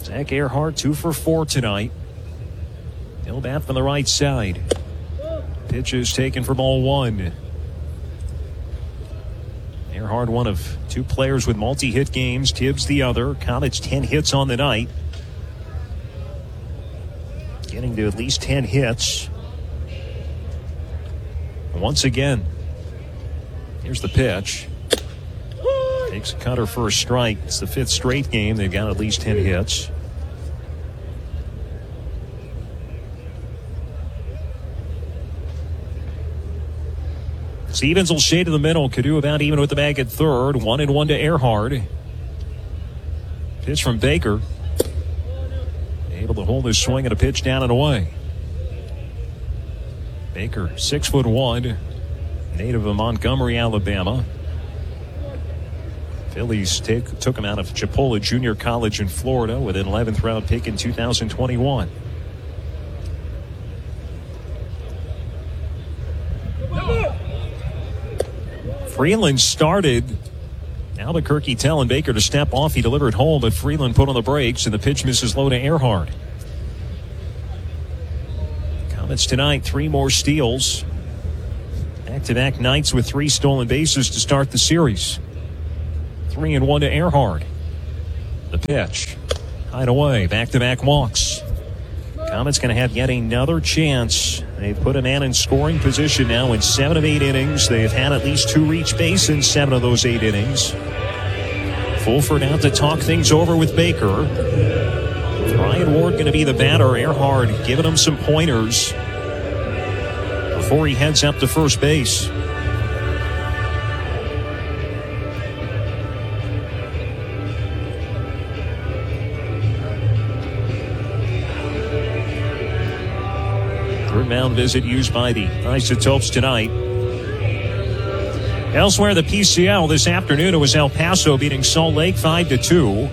Zach Earhart 2 for 4 tonight. He'll bat from the right side. Pitch is taken for ball 1. Earhart, one of 2 players with multi-hit games. Tibbs the other. Comets 10 hits on the night. Getting to at least 10 hits. Once again, here's the pitch. Takes a cutter for a strike. It's the 5th straight game they've got at least 10 hits. Stevens will shade to the middle. Cadu about even with the bag at third. 1-1 to Earhart. Pitch from Baker. Able to hold his swing at a pitch down and away. Baker, 6'1", native of Montgomery, Alabama. Phillies took him out of Chipola Junior College in Florida with an 11th round pick in 2021. Freeland started. Albuquerque telling Baker to step off. He delivered home, but Freeland put on the brakes, and the pitch misses low to Earhart. Comets tonight, 3 more steals. Back-to-back nights with 3 stolen bases to start the series. 3-1 to Earhart. The pitch. Hideaway. Back-to-back walks. Comets going to have yet another chance. They've put a man in scoring position now in 7 of 8 innings. They've had at least 2 reach base in 7 of those 8 innings. Fulford out to talk things over with Baker. Ryan Ward going to be the batter. Earhart giving him some pointers before he heads up to first base. Mound visit used by the Isotopes tonight. Elsewhere, the PCL this afternoon, it was El Paso beating Salt Lake 5-2.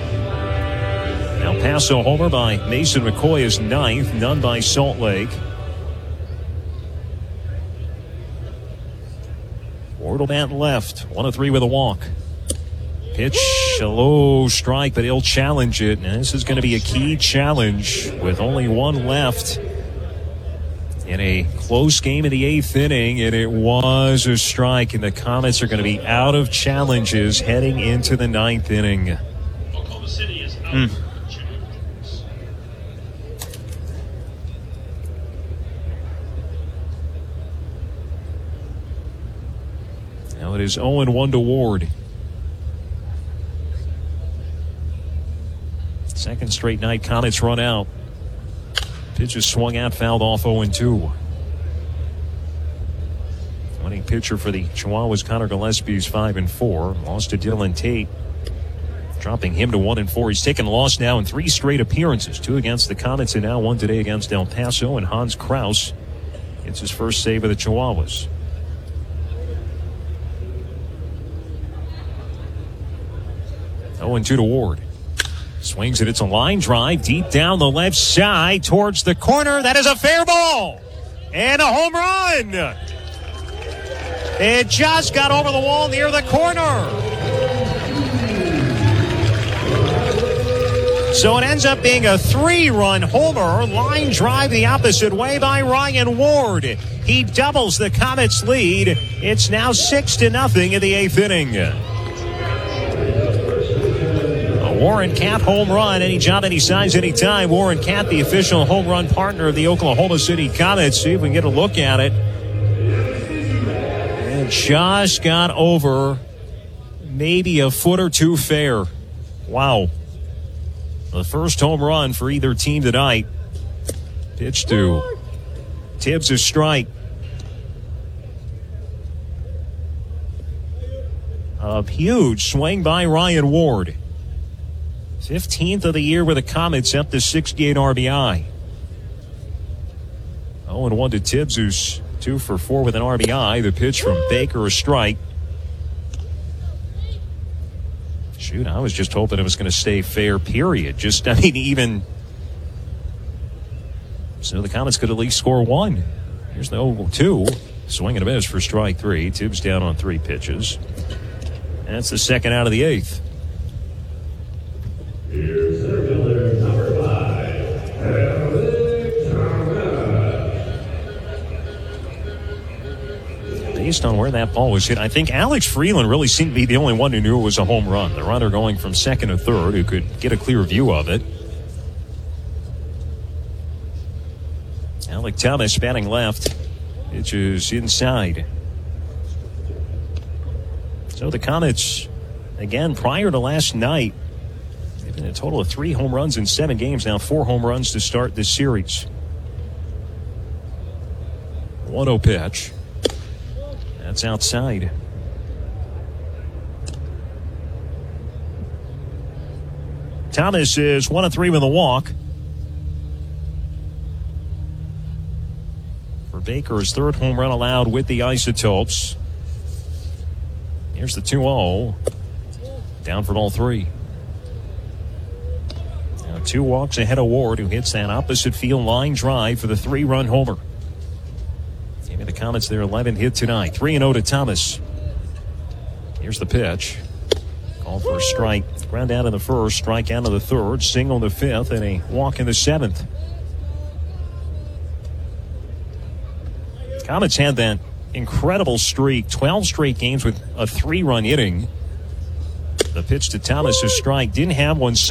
El Paso homer by Mason McCoy is 9th, none by Salt Lake. Wardle bat left, 1-3 with a walk. Pitch, a low strike, but he'll challenge it. And this is going to be a key challenge with only 1 left. In a close game in the 8th inning, and it was a strike, and the Comets are going to be out of challenges heading into the 9th inning. Now it is 0-1 to Ward. Second straight night Comets run out. Pitch is swung out, fouled off 0-2. Winning pitcher for the Chihuahuas, Connor Gillespie, is 5-4. Lost to Dylan Tate, dropping him to 1-4. He's taken a loss now in 3 straight appearances. 2 against the Comets and now 1 today against El Paso. And Hans Kraus gets his first save of the Chihuahuas. Oh, 2 to Ward. Swings it. It's a line drive deep down the left side towards the corner. That is a fair ball. And a home run. It just got over the wall near the corner. So it ends up being a 3-run homer. Line drive the opposite way by Ryan Ward. He doubles the Comets' lead. It's now 6-0 in the 8th inning. Warren Cat home run. Any job, any size, any time. Warren Cat, the official home run partner of the Oklahoma City Comets. See if we can get a look at it. And just got over maybe a foot or 2 fair. Wow. The first home run for either team tonight. Pitch to Tibbs, a strike. A huge swing by Ryan Ward. 15th of the year with the Comets, up to 68 RBI. 0-1 to Tibbs, who's 2 for 4 with an RBI. The pitch from Baker, a strike. Shoot, I was just hoping it was going to stay fair, period. Even. So the Comets could at least score 1. Here's the 0-2. Swing and a miss for strike 3. Tibbs down on 3 pitches. That's the second out of the 8th. Here's center fielder, based on where that ball was hit, I think Alex Freeland really seemed to be the only one who knew it was a home run. The runner going from second to third who could get a clear view of it. Alec Thomas batting left. Pitch is inside. So the Comets, again, prior to last night, they've been a total of 3 home runs in 7 games. Now 4 home runs to start this series. 1-0 pitch. That's outside. Thomas is 1-3 with a walk. For Baker's 3rd home run allowed with the Isotopes. Here's the 2-0. Down for ball 3. Now 2 walks ahead of Ward, who hits that opposite field line drive for the 3-run homer. Giving the Comets their 11th hit tonight. 3-0 to Thomas. Here's the pitch. Called for a strike. Ground out in the 1st, strike out in the 3rd, single in the 5th, and a walk in the 7th. Comets had that incredible streak, 12 straight games with a 3-run inning. The pitch to Thomas, a strike, didn't have one